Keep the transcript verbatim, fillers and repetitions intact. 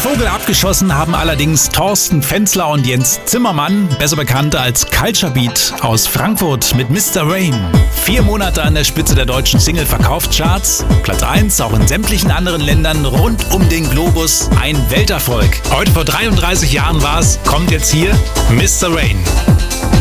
Vogel abgeschossen haben allerdings Thorsten Fenzler und Jens Zimmermann, besser bekannt als Culture Beat aus Frankfurt mit Mister Rain. Vier Monate an der Spitze der deutschen Single-Verkaufscharts, Platz eins auch in sämtlichen anderen Ländern rund um den Globus, ein Welterfolg. Heute vor dreiunddreißig Jahren war's, kommt jetzt hier Mister Rain.